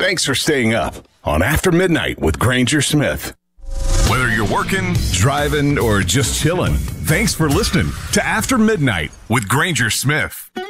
Thanks for staying up on After Midnight with Granger Smith. Whether you're working, driving, or just chilling, thanks for listening to After Midnight with Granger Smith.